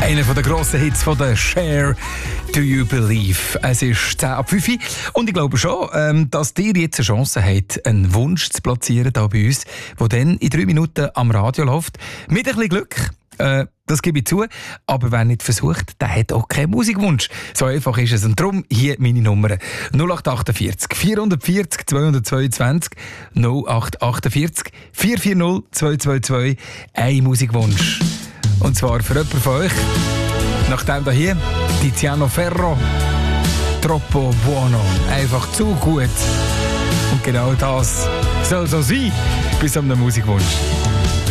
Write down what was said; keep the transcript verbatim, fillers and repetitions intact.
Einer der grossen Hits von der Cher, «Do You Believe». Es ist zehn ab fünf und ich glaube schon, ähm, dass ihr jetzt eine Chance habt, einen Wunsch zu platzieren hier bei uns, der dann in drei Minuten am Radio läuft. Mit ein bisschen Glück, äh, das gebe ich zu, aber wer nicht versucht, der hat auch keinen Musikwunsch. So einfach ist es. Und darum hier meine Nummer: null acht achtundvierzig, vierhundertvierzig, zweihundertzweiundzwanzig, null acht achtundvierzig, vier vier null, zwei zwei zwei. Ein Musikwunsch. Und zwar für jemanden von euch. Nach dem hier, Tiziano Ferro, «Troppo buono». Einfach zu gut. Und genau das soll so sein, bis an den Musikwunsch.